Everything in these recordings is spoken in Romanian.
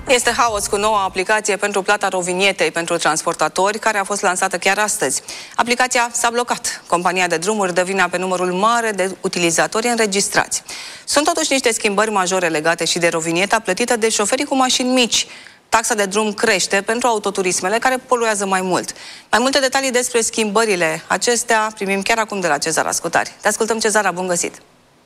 Este haos cu noua aplicație pentru plata rovinietei pentru transportatori, care a fost lansată chiar astăzi. Aplicația s-a blocat. Compania de drumuri dă vina pe numărul mare de utilizatori înregistrați. Sunt totuși niște schimbări majore legate și de rovinieta plătită de șoferii cu mașini mici. Taxa de drum crește pentru autoturismele care poluează mai mult. Mai multe detalii despre schimbările acestea primim chiar acum de la Cezara Scutari. Te ascultăm, Cezara, bun găsit!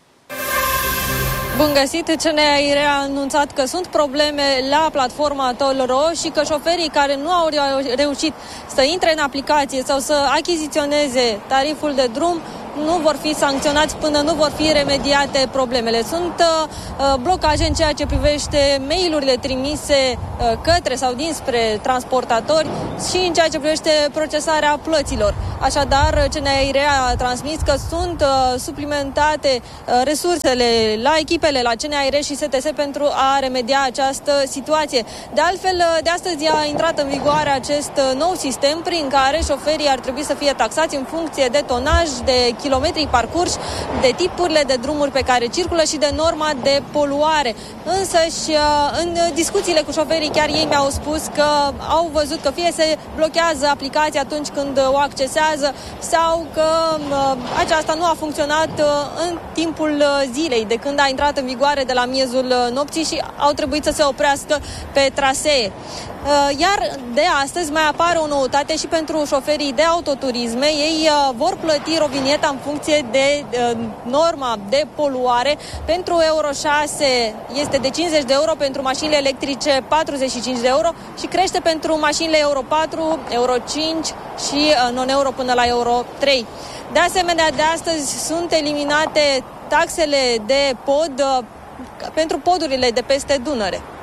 Bun găsit! CNAIR a anunțat că sunt probleme la platforma Toll.ro și că șoferii care nu au reușit să intre în aplicație sau să achiziționeze tariful de drum nu vor fi sancționați până nu vor fi remediate problemele. Sunt blocaje în ceea ce privește mail-urile trimise către sau dinspre transportatori și în ceea ce privește procesarea plăților. Așadar, CNAIR a transmis că sunt suplimentate resursele la echipele, la CNAIR și STS pentru a remedia această situație. De altfel, de astăzi a intrat în vigoare acest nou sistem prin care șoferii ar trebui să fie taxați în funcție de tonaj, de kilometrii parcurși, de tipurile de drumuri pe care circulă și de norma de poluare. Însă și în discuțiile cu șoferii, chiar ei mi-au spus că au văzut că fie se blochează aplicația atunci când o accesează sau că aceasta nu a funcționat în timpul zilei, de când a intrat în vigoare de la miezul nopții și au trebuit să se oprească pe trasee. Iar de astăzi mai apare o noutate și pentru șoferii de autoturisme. Ei vor plăti rovinieta în funcție de norma de poluare. Pentru Euro 6 este de 50 de euro, pentru mașinile electrice 45 de euro și crește pentru mașinile Euro 4, Euro 5 și non-euro până la Euro 3. De asemenea, de astăzi sunt eliminate taxele de pod pentru podurile de peste Dunăre.